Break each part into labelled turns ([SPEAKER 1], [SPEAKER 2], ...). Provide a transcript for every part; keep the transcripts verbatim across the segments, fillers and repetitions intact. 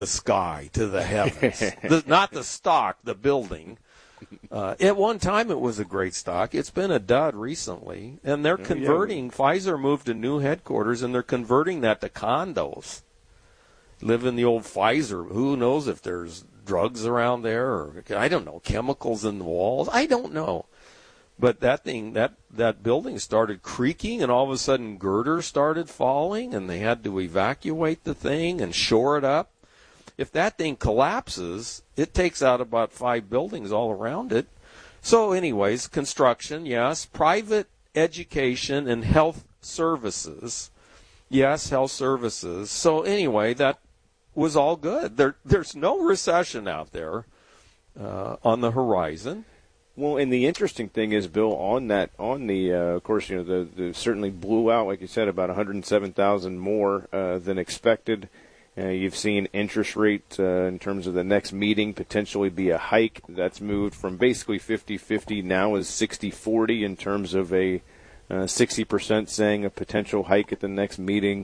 [SPEAKER 1] the sky to the heavens. the, not the stock, the building. Uh, at one time, it was a great stock. It's been a dud recently, and they're converting. Yeah. Pfizer moved to new headquarters, and they're converting that to condos. Live in the old Pfizer. Who knows if there's drugs around there, or I don't know, chemicals in the walls. I don't know. But that thing, that, that building started creaking, and all of a sudden girders started falling, and they had to evacuate the thing and shore it up. If that thing collapses, it takes out about five buildings all around it. So anyways, construction, yes. Private education and health services, yes, health services. So anyway, that was all good. There, there's no recession out there uh, on the horizon.
[SPEAKER 2] Well, and the interesting thing is, Bill, on that, on the, uh, of course, you know, the, the certainly blew out, like you said, about one hundred seven thousand more uh, than expected. Uh, you've seen interest rate uh, in terms of the next meeting potentially be a hike. That's moved from basically fifty-fifty now is sixty forty in terms of a uh, sixty percent saying a potential hike at the next meeting.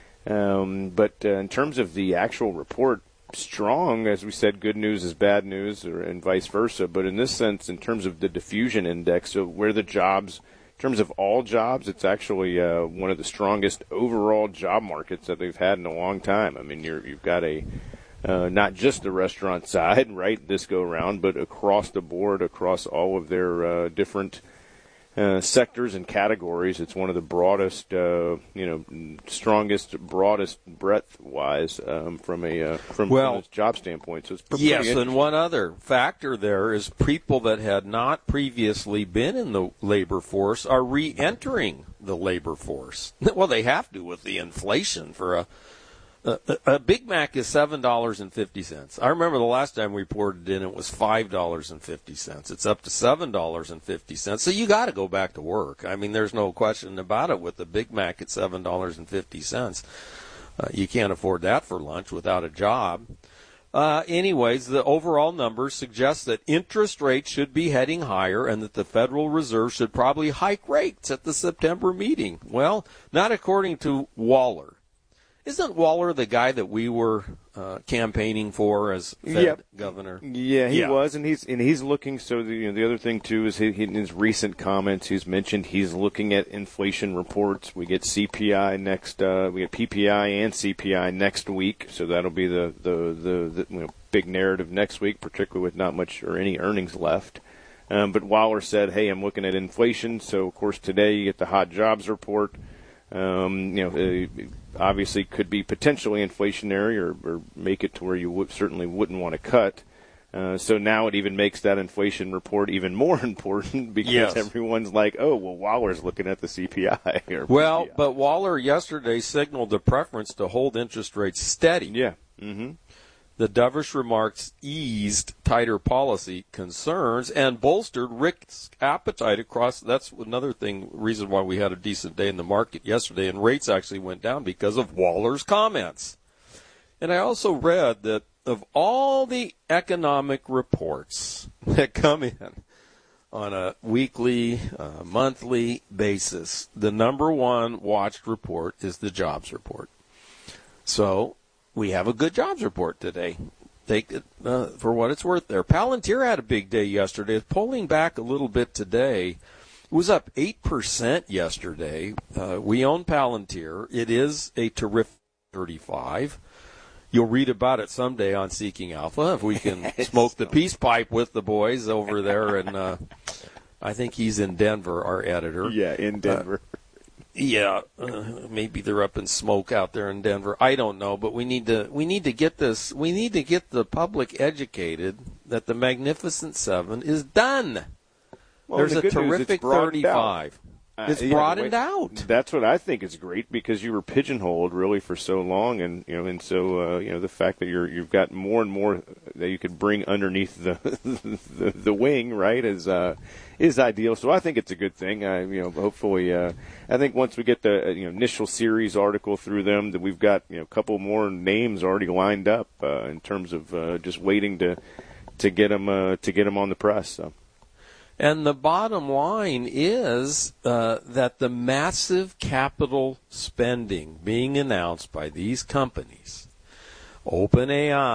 [SPEAKER 2] Um, but uh, in terms of the actual report, strong, as we said, good news is bad news, or, and vice versa. But in this sense, in terms of the diffusion index, so where the jobs, in terms of all jobs, it's actually uh, one of the strongest overall job markets that they've had in a long time. I mean, you're, you've got a uh, not just the restaurant side, right, this go around, but across the board, across all of their uh, different uh, sectors and categories. It's one of the broadest, uh, you know, strongest, broadest breadth-wise um, from a uh, from,
[SPEAKER 1] well,
[SPEAKER 2] from a job standpoint. So it's pretty
[SPEAKER 1] yes, and one other factor there is people that had not previously been in the labor force are re-entering the labor force. Well, they have to with the inflation. For a a, a Big Mac is seven dollars and fifty cents. I remember the last time we reported in, it was five dollars and fifty cents. It's up to seven dollars and fifty cents. So you got to go back to work. I mean, there's no question about it. With the Big Mac at seven dollars and fifty cents, uh, you can't afford that for lunch without a job. Uh, anyways, the overall numbers suggest that interest rates should be heading higher and that the Federal Reserve should probably hike rates at the September meeting. Well, not according to Waller. Isn't Waller the guy that we were uh, campaigning for as Fed yep. governor?
[SPEAKER 2] Yeah, he
[SPEAKER 1] yeah.
[SPEAKER 2] was, and he's and he's looking. So the, you know, the other thing too is he, he, in his recent comments, he's mentioned he's looking at inflation reports. We get C P I next. Uh, we get P P I and C P I next week. So that'll be the the the, the you know, big narrative next week, particularly with not much or any earnings left. Um, but Waller said, "Hey, I'm looking at inflation." So of course today you get the hot jobs report. Um, you know, uh, obviously could be potentially inflationary or, or make it to where you would, certainly wouldn't want to cut. Uh, so now it even makes that inflation report even more important because
[SPEAKER 1] yes.
[SPEAKER 2] everyone's like, oh, well, Waller's looking at the C P I. Or
[SPEAKER 1] well,
[SPEAKER 2] P P I.
[SPEAKER 1] But Waller yesterday signaled the preference to hold interest rates steady.
[SPEAKER 2] Yeah. Mm-hmm.
[SPEAKER 1] The dovish remarks eased tighter policy concerns and bolstered risk appetite across. That's another thing, reason why we had a decent day in the market yesterday, and rates actually went down because of Waller's comments. And I also read that of all the economic reports that come in on a weekly, uh, monthly basis, the number one watched report is the jobs report. So we have a good jobs report today. Take it uh, for what it's worth there. Palantir had a big day yesterday. It's pulling back a little bit today. It was up eight percent yesterday. Uh, we own Palantir. It is a terrific thirty-five. You'll read about it someday on Seeking Alpha if we can smoke the peace pipe with the boys over there. And uh, I think he's in Denver, our editor.
[SPEAKER 2] Yeah, in Denver. Uh,
[SPEAKER 1] Yeah, uh, maybe they're up in smoke out there in Denver. I don't know, but we need to we need to get this. We need to get the public educated that the Magnificent Seven is done.
[SPEAKER 2] Well,
[SPEAKER 1] There's
[SPEAKER 2] the
[SPEAKER 1] a terrific thirty-five.
[SPEAKER 2] Uh,
[SPEAKER 1] it's
[SPEAKER 2] yeah,
[SPEAKER 1] broadened
[SPEAKER 2] wait,
[SPEAKER 1] out.
[SPEAKER 2] That's what I think is great because you were pigeonholed really for so long, and you know, and so uh, you know the fact that you're you've got more and more that you could bring underneath the the, the wing, right, is uh, is ideal. So I think it's a good thing. I you know hopefully uh, I think once we get the uh, you know initial series article through them, that we've got you know a couple more names already lined up uh, in terms of uh, just waiting to to get them uh, to get them on the press. So.
[SPEAKER 1] And the bottom line is uh, that the massive capital spending being announced by these companies OpenAI